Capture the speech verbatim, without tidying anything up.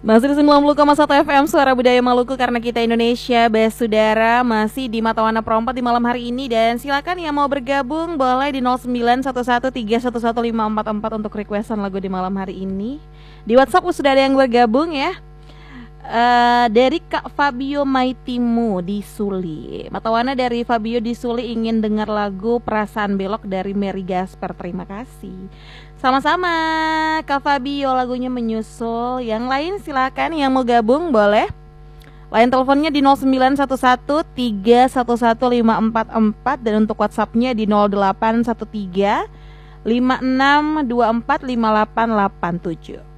Masih di sembilan puluh koma satu F M Suara Budaya Maluku karena kita Indonesia. Best Saudara masih di Mata Warna Perompat di malam hari ini. Dan silakan yang mau bergabung boleh di nol sembilan satu satu tiga satu satu lima empat empat untuk requestan lagu di malam hari ini. Di WhatsApp sudah ada yang bergabung ya. Uh, dari Kak Fabio Maitimu di Suli. Mata Warna dari Fabio di Suli ingin dengar lagu Perasaan Belok dari Mary Gasper. Terima kasih. Sama-sama Kak Fabio, lagunya menyusul. Yang lain silakan yang mau gabung boleh. Line teleponnya di nol sembilan satu satu tiga satu satu lima empat empat dan untuk WhatsAppnya di nol delapan satu tiga lima enam dua empat lima delapan delapan tujuh.